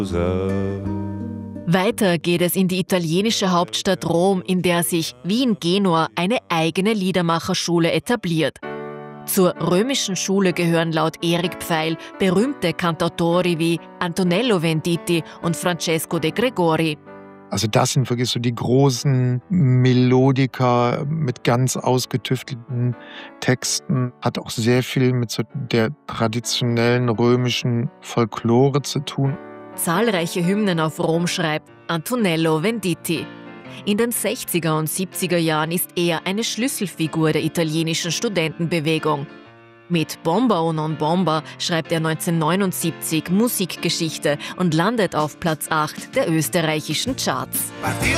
Weiter geht es in die italienische Hauptstadt Rom, in der sich, wie in Genua, eine eigene Liedermacherschule etabliert. Zur römischen Schule gehören laut Erik Pfeil berühmte Cantautori wie Antonello Venditti und Francesco De Gregori. Also das sind wirklich so die großen Melodiker mit ganz ausgetüftelten Texten. Hat auch sehr viel mit so der traditionellen römischen Folklore zu tun. Zahlreiche Hymnen auf Rom schreibt Antonello Venditti. In den 60er und 70er Jahren ist er eine Schlüsselfigur der italienischen Studentenbewegung. Mit Bomba o non Bomba schreibt er 1979 Musikgeschichte und landet auf Platz 8 der österreichischen Charts.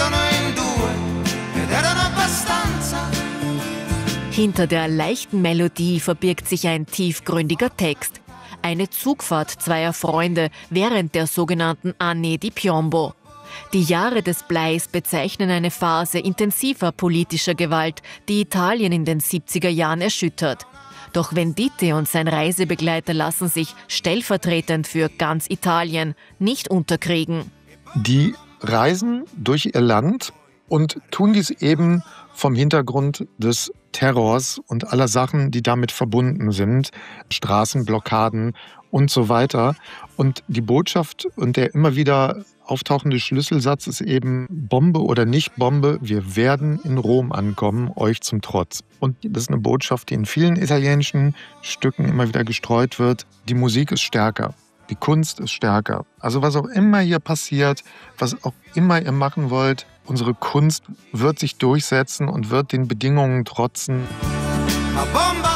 Hinter der leichten Melodie verbirgt sich ein tiefgründiger Text. Eine Zugfahrt zweier Freunde während der sogenannten Anni di Piombo. Die Jahre des Bleis bezeichnen eine Phase intensiver politischer Gewalt, die Italien in den 70er Jahren erschüttert. Doch Venditti und sein Reisebegleiter lassen sich stellvertretend für ganz Italien nicht unterkriegen. Die reisen durch ihr Land und tun dies eben vom Hintergrund des Terrors und aller Sachen, die damit verbunden sind, Straßenblockaden und so weiter. Und die Botschaft und der immer wieder auftauchende Schlüsselsatz ist eben: Bombe oder nicht Bombe, wir werden in Rom ankommen, euch zum Trotz. Und das ist eine Botschaft, die in vielen italienischen Stücken immer wieder gestreut wird. Die Musik ist stärker, die Kunst ist stärker. Also was auch immer hier passiert, was auch immer ihr machen wollt, unsere Kunst wird sich durchsetzen und wird den Bedingungen trotzen.